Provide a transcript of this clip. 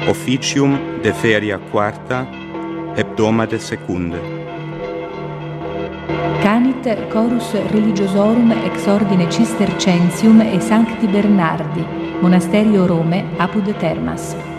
Officium de feria quarta, hebdomade secunde. Canit chorus religiosorum ex ordine Cistercensium e Sancti Bernardi, monasterio Rome, apud Termas.